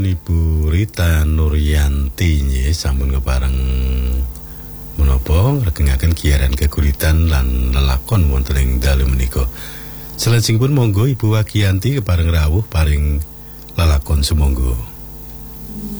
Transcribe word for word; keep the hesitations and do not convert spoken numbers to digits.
Ibu Rita Nuryanti nggih sampun kepareng menapa ngregengaken giyaran kekulitan lan lelakon wonten ing dalu menika. Salajengipun monggo Ibu Wagiyanti kepareng rawuh paring lelakon sumangga.